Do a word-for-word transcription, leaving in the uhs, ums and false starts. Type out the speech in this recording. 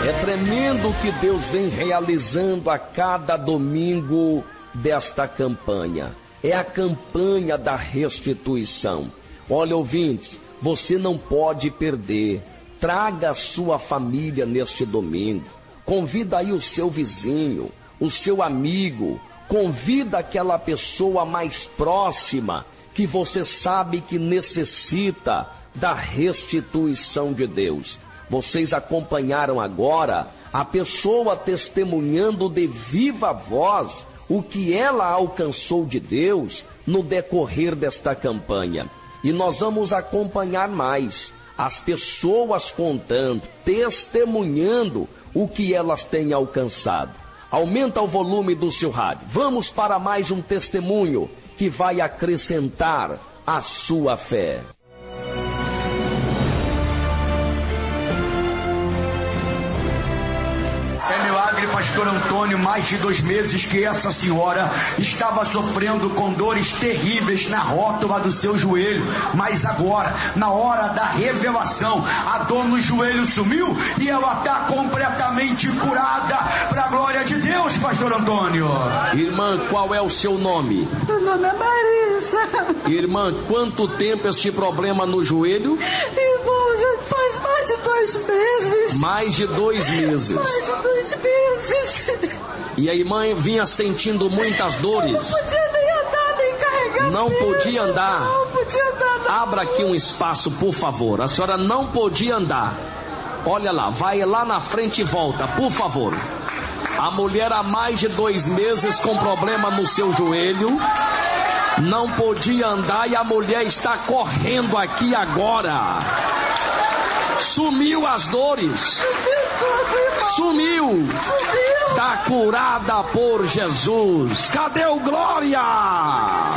É tremendo o que Deus vem realizando a cada domingo desta campanha. É a campanha da restituição. Olha, ouvintes, você não pode perder. Traga a sua família neste domingo. Convida aí o seu vizinho, o seu amigo. Convida aquela pessoa mais próxima que você sabe que necessita da restituição de Deus. Vocês acompanharam agora a pessoa testemunhando de viva voz o que ela alcançou de Deus no decorrer desta campanha. E nós vamos acompanhar mais as pessoas contando, testemunhando o que elas têm alcançado. Aumenta o volume do seu rádio. Vamos para mais um testemunho que vai acrescentar a sua fé. Pastor Antônio, mais de dois meses que essa senhora estava sofrendo com dores terríveis na rótula do seu joelho, mas agora, na hora da revelação, a dor no joelho sumiu e ela está completamente curada, para a glória de Deus, Pastor Antônio. Irmã, qual é o seu nome? Meu nome é Marisa. Irmã, quanto tempo este problema no joelho? Irmão, já faz mais de dois meses. Mais de dois meses. Mais de dois meses. E a irmã vinha sentindo muitas dores. Eu não podia nem andar, nem carregar. Não peso, podia andar. Não podia andar. Não. Abra aqui um espaço, por favor. A senhora não podia andar. Olha lá, vai lá na frente e volta, por favor. A mulher há mais de dois meses com problema no seu joelho. Não podia andar e a mulher está correndo aqui agora. Sumiu as dores. Sumiu. Está curada por Jesus. Cadê o glória?